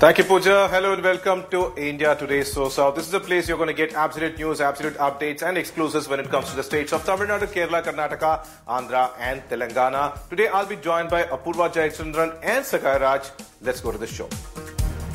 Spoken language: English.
Thank you, Pooja. Hello and welcome to India Today So South. This is a place you're going to get absolute news, absolute updates and exclusives when it comes to the states of Tamil Nadu, Kerala, Karnataka, Andhra and Telangana. Today I'll be joined by Apurva Jayachandran and Sakai Raj. Let's go to the show.